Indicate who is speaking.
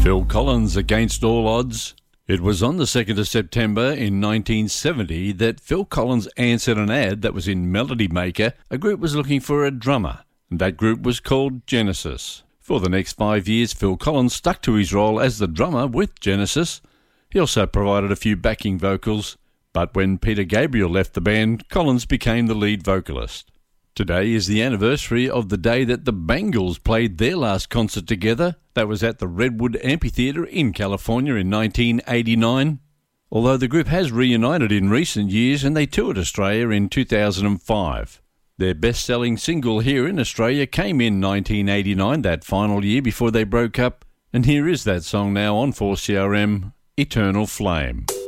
Speaker 1: Phil Collins, Against All Odds. It was on the 2nd of September in 1970 that Phil Collins answered an ad that was in Melody Maker. A group was looking for a drummer, and that group was called Genesis. For the next 5 years, Phil Collins stuck to his role as the drummer with Genesis. He also provided a few backing vocals, but when Peter Gabriel left the band, Collins became the lead vocalist. Today is the anniversary of the day that the Bangles played their last concert together. That was at the Redwood Amphitheatre in California in 1989. Although the group has reunited in recent years and they toured Australia in 2005. Their best-selling single here in Australia came in 1989, that final year before they broke up. And here is that song now on 4CRM, Eternal Flame.